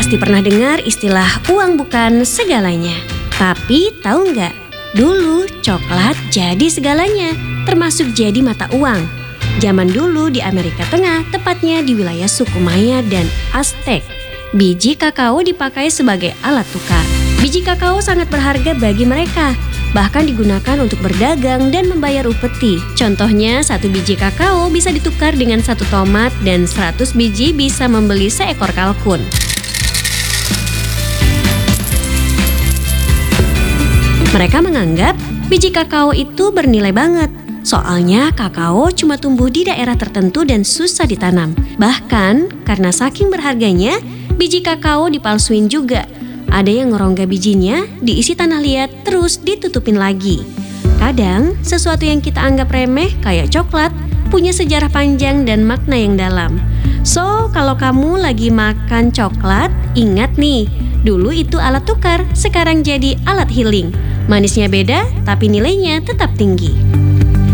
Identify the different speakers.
Speaker 1: Pasti pernah dengar istilah uang bukan segalanya. Tapi tahu nggak? Dulu coklat jadi segalanya, termasuk jadi mata uang. Zaman dulu di Amerika Tengah, tepatnya di wilayah suku Maya dan Aztec, biji kakao dipakai sebagai alat tukar. Biji kakao sangat berharga bagi mereka, bahkan digunakan untuk berdagang dan membayar upeti. Contohnya, 1 biji kakao bisa ditukar dengan 1 tomat dan 100 biji bisa membeli seekor kalkun. Mereka menganggap biji kakao itu bernilai banget. Soalnya kakao cuma tumbuh di daerah tertentu dan susah ditanam. Bahkan karena saking berharganya, biji kakao dipalsuin juga. Ada yang ngerongga bijinya, diisi tanah liat, terus ditutupin lagi. Kadang, sesuatu yang kita anggap remeh kayak coklat, punya sejarah panjang dan makna yang dalam. So, kalau kamu lagi makan coklat, ingat nih, dulu itu alat tukar, sekarang jadi alat healing. Manisnya beda, tapi nilainya tetap tinggi.